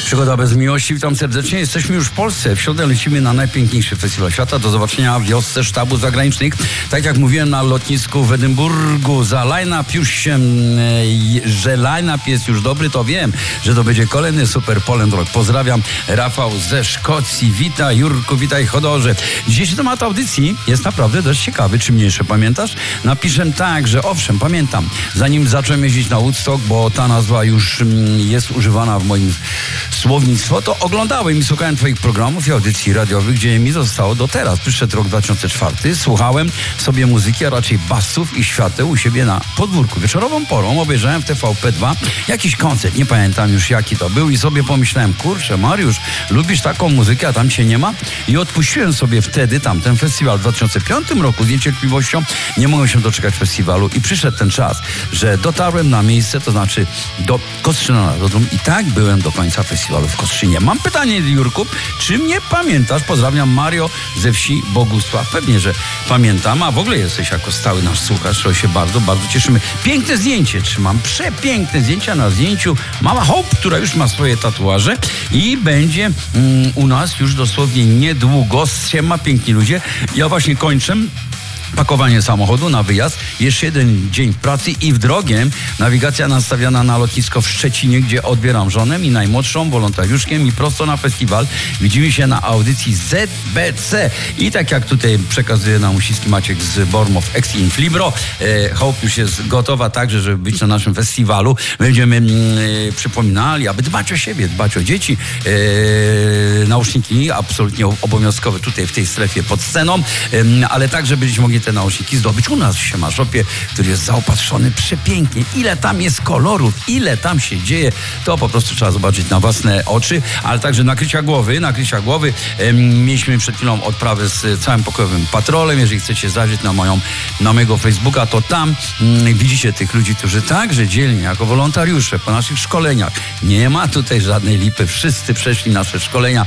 Przygoda bez miłości, witam serdecznie. Jesteśmy już w Polsce. W środę lecimy na najpiękniejszy festiwal świata. Do zobaczenia w wiosce sztabów zagranicznych. Tak jak mówiłem na lotnisku w Edynburgu, że line-up jest już dobry, to wiem, że to będzie kolejny Super Poland Rock. Pozdrawiam, Rafał ze Szkocji. Witaj, Jurku, witaj, Chodorze. Dzisiejszy temat audycji jest naprawdę dość ciekawy. Czy mnie jeszcze pamiętasz? Napiszę tak, że owszem, pamiętam. Zanim zacząłem jeździć na Woodstock, bo ta nazwa już jest używana w moim słownictwo, to oglądałem i słuchałem twoich programów i audycji radiowych, gdzie mi zostało do teraz. Przyszedł rok 2004, słuchałem sobie muzyki, a raczej basów i świateł u siebie na podwórku. Wieczorową porą obejrzałem w TVP2 jakiś koncert, nie pamiętam już jaki to był i sobie pomyślałem, kurczę, Mariusz, lubisz taką muzykę, a tam cię nie ma? I odpuściłem sobie wtedy tamten festiwal w 2005 roku z niecierpliwością. Nie mogłem się doczekać festiwalu i przyszedł ten czas, że dotarłem na miejsce, to znaczy do Kostrzyna Narodową i tak byłem do końca festiwalu w Kostrzynie. Mam pytanie, Jurku, czy mnie pamiętasz? Pozdrawiam, Mario ze wsi Bogusław. Pewnie, że pamiętam, a w ogóle jesteś jako stały nasz słuchacz, to się bardzo, bardzo cieszymy. Piękne zdjęcie trzymam, przepiękne zdjęcia. Na zdjęciu mała Hope, która już ma swoje tatuaże i będzie u nas już dosłownie niedługo. Siema, piękni ludzie. Ja właśnie kończę pakowanie samochodu na wyjazd. Jeszcze jeden dzień pracy i w drogę nawigacja nastawiona na lotnisko w Szczecinie, gdzie odbieram żonę i najmłodszą wolontariuszkiem i prosto na festiwal. Widzimy się na audycji ZBC. I tak jak tutaj przekazuje nam Uściski Maciek z Bormow Ex Inflibro, Hope już jest gotowa także, żeby być na naszym festiwalu. Będziemy przypominali, aby dbać o siebie, dbać o dzieci. Nauczniki absolutnie obowiązkowe tutaj w tej strefie pod sceną, ale także byśmy mogli te nauczniki zdobyć u nas w Siemaszopie, który jest zaopatrzony przepięknie. Ile tam jest kolorów, ile tam się dzieje, to po prostu trzeba zobaczyć na własne oczy, ale także nakrycia głowy. Mieliśmy przed chwilą odprawę z całym pokojowym patrolem. Jeżeli chcecie zajrzeć na mojego Facebooka, to tam widzicie tych ludzi, którzy także dzielnie, jako wolontariusze po naszych szkoleniach. Nie ma tutaj żadnej lipy. Wszyscy przeszli nasze szkolenia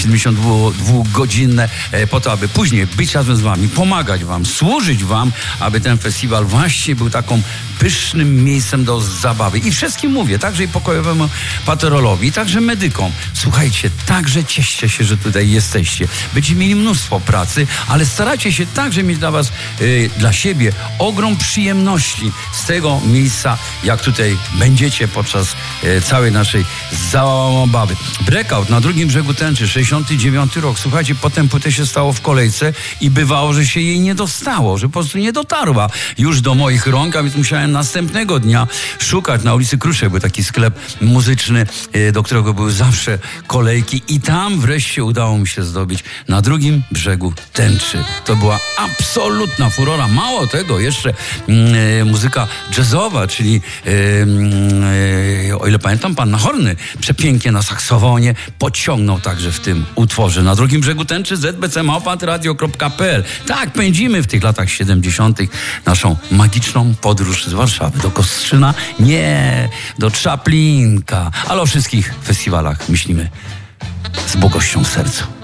72-godzinne po to, aby później być razem z wami, pomagać wam, służyć wam, aby ten festiwal właśnie był taką pysznym miejscem do zabawy. I wszystkim mówię, także i pokojowemu patrolowi, także medykom. Słuchajcie, także cieszcie się, że tutaj jesteście. Będziecie mieli mnóstwo pracy, ale starajcie się także mieć dla was, dla siebie ogrom przyjemności z tego miejsca, jak tutaj będziecie podczas całej naszej zabawy. Breakout na drugim brzegu Tęczy, 69 rok. Słuchajcie, potem płytę się stało w kolejce i bywało, że się jej nie dostało, że po prostu nie dotarła już do moich rąk, a więc musiałem następnego dnia szukać. Na ulicy Kruszek był taki sklep muzyczny, do którego były zawsze kolejki i tam wreszcie udało mi się zdobyć na drugim brzegu Tęczy. To była absolutna furora. Mało tego, jeszcze muzyka jazzowa, czyli o ile pamiętam, pan Nahorny przepięknie na saksofonie podciągnął także w tym utworze. Na drugim brzegu Tęczy zbcmałpatradio.pl. Tak, pędzimy w tych latach 70. naszą magiczną podróż z Warszawy do Kostrzyna, nie, do Czaplinka, ale o wszystkich festiwalach myślimy z błogością w sercu.